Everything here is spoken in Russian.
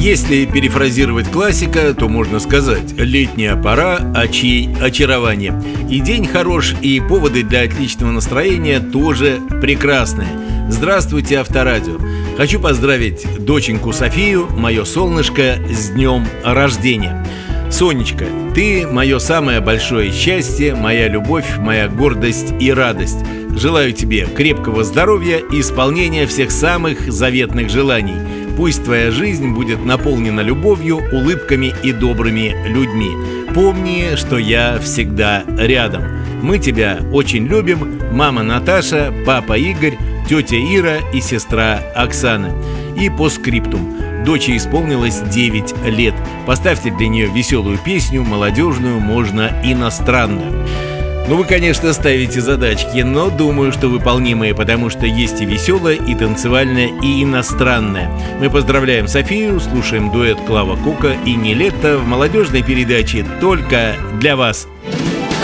Если перефразировать классика, то можно сказать: летняя пора, очарование. И день хорош, и поводы для отличного настроения тоже прекрасные. Здравствуйте, Авторадио! Хочу поздравить доченьку Софию, мое солнышко, с днем рождения. Сонечка, ты мое самое большое счастье, моя любовь, моя гордость и радость. Желаю тебе крепкого здоровья и исполнения всех самых заветных желаний. Пусть твоя жизнь будет наполнена любовью, улыбками и добрыми людьми. Помни, что я всегда рядом. Мы тебя очень любим. Мама Наташа, папа Игорь, тетя Ира и сестра Оксана. И по скриптум. Доче исполнилось 9 лет. Поставьте для нее веселую песню, молодежную, можно иностранную. Ну, вы, конечно, ставите задачки, но думаю, что выполнимые, потому что есть и веселое, и танцевальное, и иностранное. Мы поздравляем Софию, слушаем дуэт Клава Кока и Нилетто в молодежной передаче «Только для вас».